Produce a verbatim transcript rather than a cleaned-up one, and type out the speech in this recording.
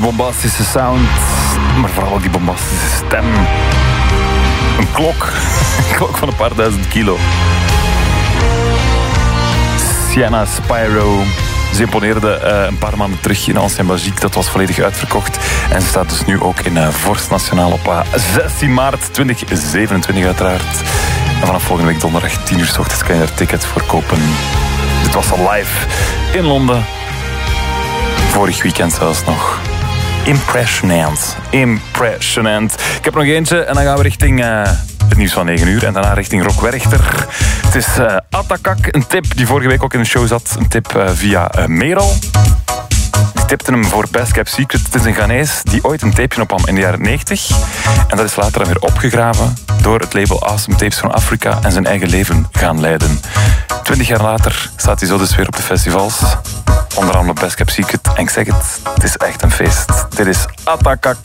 bombastische sound, maar vooral ook die bombastische stem. Een klok. Een klok van een paar duizend kilo. Sienna Spyro. Ze imponeerde uh, een paar maanden terug in Ancien Belgique. Dat was volledig uitverkocht. En ze staat dus nu ook in uh, Vorst Nationaal op uh, zestien maart tweeduizend zevenentwintig uiteraard. En vanaf volgende week donderdag tien uur 's ochtends kan je daar tickets voor kopen. Dit was al live in Londen. Vorig weekend zelfs nog. Impressionant. Impressionant. Ik heb nog eentje en dan gaan we richting uh, het nieuws van negen uur. En daarna richting Rock Werchter. Het is uh, Atakak, een tip die vorige week ook in de show zat. Een tip uh, via uh, Merel. Die tipte hem voor Best Kept Secret. Het is een Ghanese die ooit een tapeje opnam in de jaren negentig. En dat is later dan weer opgegraven door het label Awesome Tapes from Africa en zijn eigen leven gaan leiden. Twintig jaar later staat hij zo dus weer op de festivals. Onder andere Best Kept Secret. En ik zeg het, het is echt een feest. Dit is Atakak.